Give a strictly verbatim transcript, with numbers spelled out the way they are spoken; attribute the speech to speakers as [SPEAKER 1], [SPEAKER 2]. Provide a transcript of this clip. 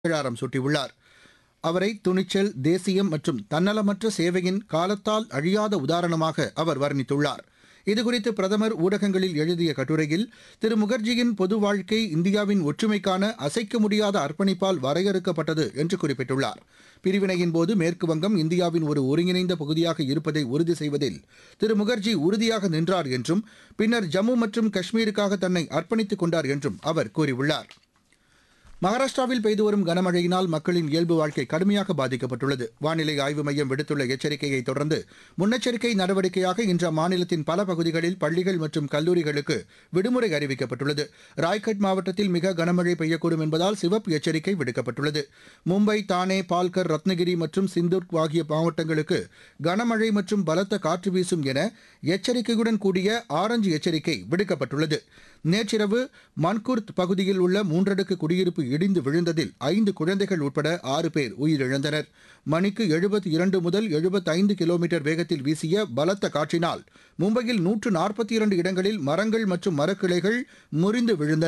[SPEAKER 1] புகழாரம் சூட்டியுள்ளார். அவரை துணிச்சல், தேசியம் மற்றும் தன்னலமற்ற சேவையின் காலத்தால் அழியாத உதாரணமாக அவர் வர்ணித்துள்ளார். இதுகுறித்து பிரதமர் ஊடகங்களில் எழுதிய கட்டுரையில், திரு முகர்ஜியின் பொது வாழ்க்கை இந்தியாவின் ஒற்றுமைக்கான அசைக்க முடியாத அர்ப்பணிப்பால் வரையறுக்கப்பட்டது என்று குறிப்பிட்டுள்ளார். பிரிவினையின் போது மேற்குவங்கம் இந்தியாவின் ஒரு ஒருங்கிணைந்த பகுதியாக இருப்பதை உறுதி செய்வதில் திரு முகர்ஜி உறுதியாக நின்றார் என்றும், பின்னர் ஜம்மு மற்றும் காஷ்மீருக்காக தன்னை அர்ப்பணித்துக் கொண்டார் என்றும் அவர் கூறியுள்ளார். மகாராஷ்டிராவில் பெய்து வரும் கனமழையினால் மக்களின் இயல்பு வாழ்க்கை கடுமையாக பாதிக்கப்பட்டுள்ளது. வானிலை ஆய்வு மையம் விடுத்துள்ள எச்சரிக்கையை தொடர்ந்து முன்னெச்சரிக்கை நடவடிக்கையாக இன்று அம்மாநிலத்தின் பல பகுதிகளில் பள்ளிகள் மற்றும் கல்லூரிகளுக்கு விடுமுறை அறிவிக்கப்பட்டுள்ளது. ராய்கட் மாவட்டத்தில் மிக கனமழை பெய்யக்கூடும் என்பதால் சிவப்பு எச்சரிக்கை விடுக்கப்பட்டுள்ளது. மும்பை, தானே, பால்கர், ரத்னகிரி மற்றும் சிந்தூர்க் ஆகிய மாவட்டங்களுக்கு கனமழை மற்றும் பலத்த காற்று வீசும் என எச்சரிக்கையுடன் கூடிய ஆரஞ்சு எச்சரிக்கை விடுக்கப்பட்டுள்ளது. நேற்றிரவு மன்குர்த் பகுதியில் உள்ள மூன்றடுக்கு குடியிருப்பு இடிந்து விழுந்ததில் ஐந்து குழந்தைகள் உட்பட ஆறு பேர் உயிரிழந்தனர். மணிக்கு எழுபத்தி இரண்டு முதல் எழுபத்தைந்து கிலோமீட்டர் வேகத்தில் வீசிய பலத்த காற்றினால் மும்பையில் நூற்று நாற்பத்தி இரண்டு இடங்களில் மரங்கள் மற்றும் மரக்கிளைகள் முறிந்து விழுந்தன.